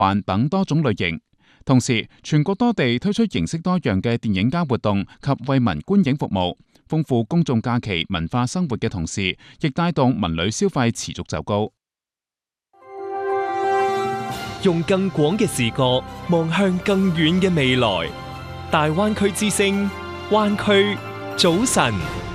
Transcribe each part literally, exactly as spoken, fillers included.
幻等多種類型。同時，全國多地推出形式多樣嘅電影街活動及惠民觀影服務，豐富公眾假期文化生活嘅同時，亦帶動文旅消費持續走高。 用更廣嘅視角望向更遠嘅未來，大灣區之聲，灣區早晨。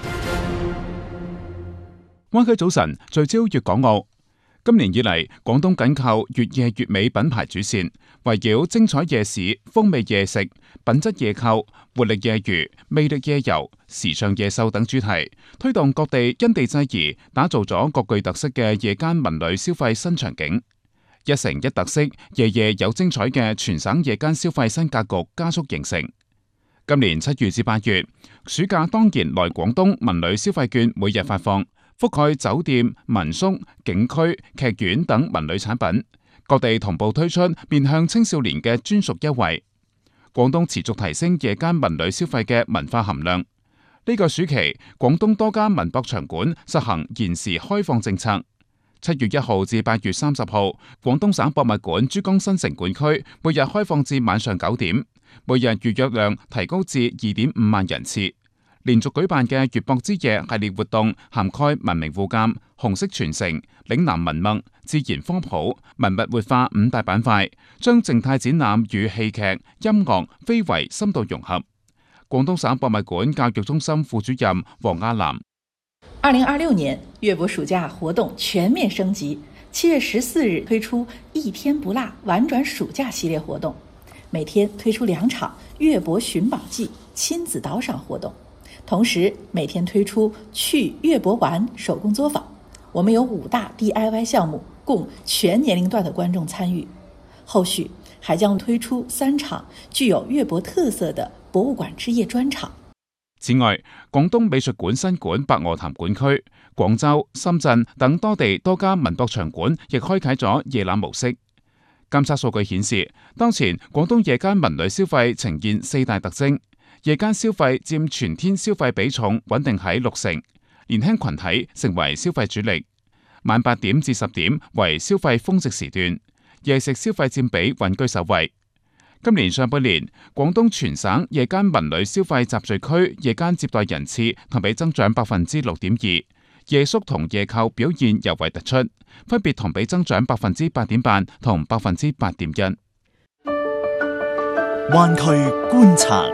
灣區早晨聚焦粵港澳。今年以嚟，廣東緊扣粵夜粵美品牌主線，圍繞精彩夜市、風味夜食、品質夜購、活力夜娛、魅力夜遊、時尚夜秀等主題，推動各地因地制宜，打造咗各具特色嘅夜間文旅消費新場景。一城一特色，夜夜有精彩嘅全省夜間消費新格局加速形成。今年七月至八月，暑假當然來廣東文旅消費券每日發放，覆蓋酒店、民宿、景區、劇院等文旅產品，各地同步推出面向青少年嘅專屬優惠。廣東持續提升夜間文旅消費嘅文化含量。呢個暑期，廣東多家文博場館實行延時開放政策。七月一號至八月三十號，廣東省博物館珠江新城館區每日開放至晚上九點，每日預約量提高至二點五萬人次。連續舉辦嘅粵博之夜系列活動涵蓋文明互鑒、紅色傳承、嶺南文脈、自然科普、文物活化五大板塊，將靜態展覽與戲劇、音樂、非遺深度融合。廣東省博物館教育中心副主任黃亞南。 二零二六年粵博暑假活動全面升級，七月十四日推出一天不落玩轉暑假系列活動，每天推出兩場粵博尋寶記親子導賞活動，同時每天推出去粵博玩手工作坊。我們有五大 D I Y 項目，供全年齡段的觀眾參與。後續還將推出三場具有粵博特色的博物館之夜專場。 此外，廣東美術館新館白鵝潭館區、廣州、深圳等多地多家文博場館亦開啟咗夜覽模式。監測數據顯示，當前廣東夜間文旅消費呈現四大特徵：夜間消費佔全天消費比重穩定喺六成，年輕群體成為消費主力，晚八點至十點為消費峰值時段，夜食消費佔比穩居首位。今年上半年，廣東全省夜間文旅消費集聚區夜間接待人次同比增長百分之六點二，夜宿同夜購表現尤為突出，分別同比增長百分之八點八同百分之八點一。 灣區觀察，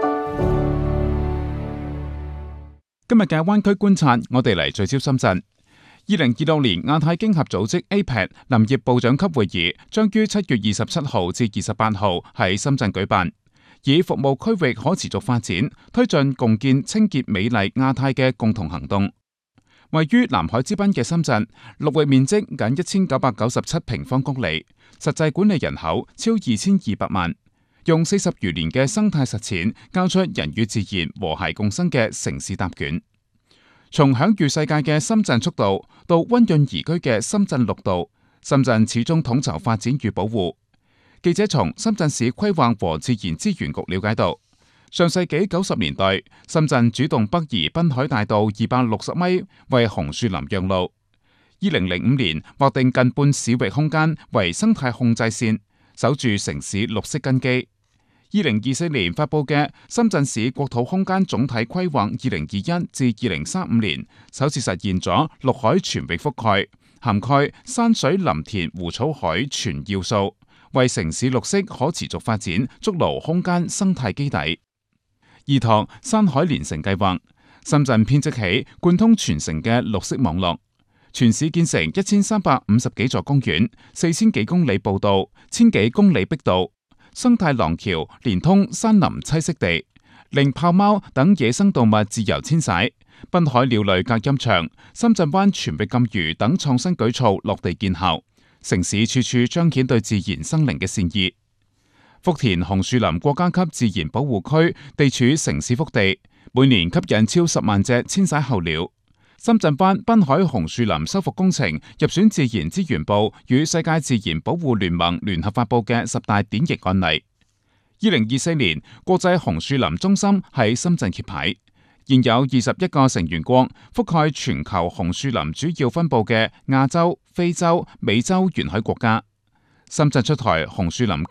今日嘅灣區觀察，我哋嚟聚焦深圳。二零二六年亞太經合組織 A P E C 林業部長級會議將於七月二十七號至二十八號喺深圳舉辦，以服務區域可持續發展，推進共建清潔美麗亞太嘅共同行動。位於南海之濱嘅深圳，陸域面積僅一千九百九十七平方公里，實際管理人口超二千二百萬，用四十餘年嘅生態實踐，交出人與自然和諧共生嘅城市答卷。從享譽世界嘅深圳速度到溫潤宜居嘅深圳綠道，深圳始終統籌發展與保護。記者從深圳市規劃和自然資源局了解到，上世紀九十年代，深圳主動北移濱海大道二百六十米為紅樹林讓路。二零零五年劃定近半市域空間為生態控制線，守住城市綠色根基。二零二四年發佈嘅深圳市國土空間總體規劃二零二一至二零三五年，首次實現咗陸海全域覆蓋，涵蓋山水林田湖草海全要素，為城市綠色可持續發展築牢空間生態基底。依託山海連城計劃，深圳編織起貫通全城嘅綠色網絡，全市建成一千三百五十幾座公園，四千幾公里步道，千幾公里碧道。生態廊橋連通山林棲息地，令豹貓等野生動物自由遷徙；濱海鳥類隔音牆、深圳灣全域禁漁等創新舉措落地見效，城市處處彰顯對自然生靈嘅善意。福田紅樹林國家級自然保護區地處城市腹地，每年吸引超十萬隻遷徙候鳥。深圳灣濱海紅樹林修復工程入選自然資源部與世界自然保護聯盟聯合發佈嘅十大典型案例。二零二四年，國際紅樹林中心喺深圳揭牌，現有二十一個成員國，覆蓋全球紅樹林主要分佈嘅亞洲、非洲、美洲沿海國家。 深圳出台紅樹林